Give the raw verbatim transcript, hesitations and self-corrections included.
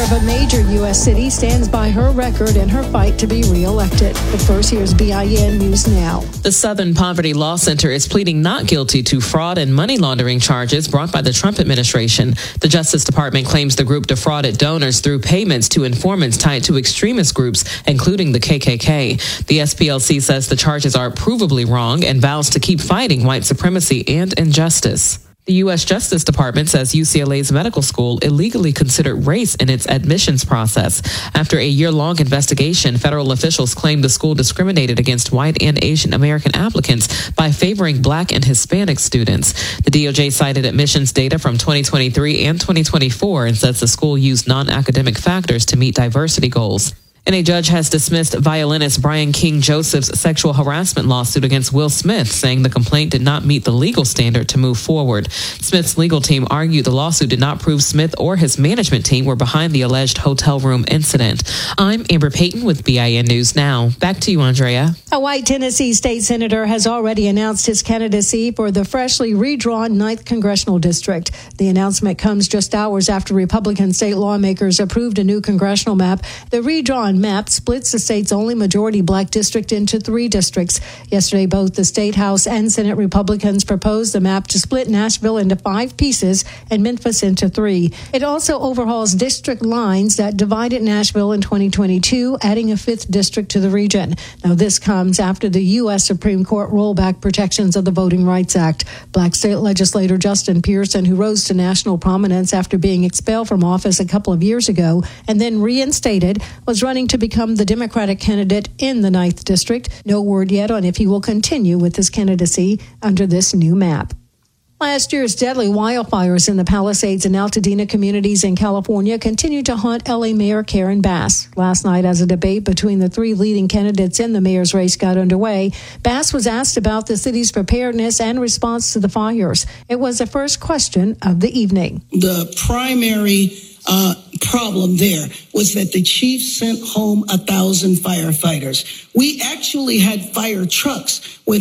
of a major U S city stands by her record in her fight to be reelected. But first, here's B I N News Now. The Southern Poverty Law Center is pleading not guilty to fraud and money laundering charges brought by the Trump administration. The Justice Department claims the group defrauded donors through payments to informants tied to extremist groups, including the K K K. The S P L C says the charges are provably wrong and vows to keep fighting white supremacy and injustice. The U S Justice Department says U C L A's medical school illegally considered race in its admissions process. After a year-long investigation, federal officials claimed the school discriminated against white and Asian American applicants by favoring black and Hispanic students. The D O J cited admissions data from twenty twenty-three and twenty twenty-four and says the school used non-academic factors to meet diversity goals. And a judge has dismissed violinist Brian King Joseph's sexual harassment lawsuit against Will Smith, saying the complaint did not meet the legal standard to move forward. Smith's legal team argued the lawsuit did not prove Smith or his management team were behind the alleged hotel room incident. I'm Amber Payton with B I N News Now. Back to you, Andrea. A white Tennessee state senator has already announced his candidacy for the freshly redrawn ninth Congressional District. The announcement comes just hours after Republican state lawmakers approved a new congressional map. The redrawn map splits the state's only majority black district into three districts. Yesterday, both the State House and Senate Republicans proposed the map to split Nashville into five pieces and Memphis into three. It also overhauls district lines that divided Nashville in twenty twenty-two, adding a fifth district to the region. Now, this comes after the U S Supreme Court rolled back protections of the Voting Rights Act. Black state legislator Justin Pearson, who rose to national prominence after being expelled from office a couple of years ago and then reinstated, was running to become the Democratic candidate in the ninth District. No word yet on if he will continue with his candidacy under this new map. Last year's deadly wildfires in the Palisades and Altadena communities in California continue to haunt L A Mayor Karen Bass. Last night, as a debate between the three leading candidates in the mayor's race got underway, Bass was asked about the city's preparedness and response to the fires. It was the first question of the evening. The primary Uh, problem there was that the chief sent home a thousand firefighters. We actually had fire trucks with